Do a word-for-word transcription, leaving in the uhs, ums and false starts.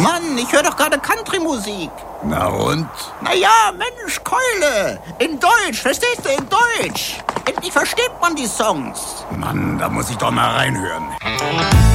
Mann, ich höre doch gerade Country-Musik. Na und? Na ja, Mensch, Keule. In Deutsch, verstehst du, in Deutsch. Endlich versteht man die Songs. Mann, da muss ich doch mal reinhören.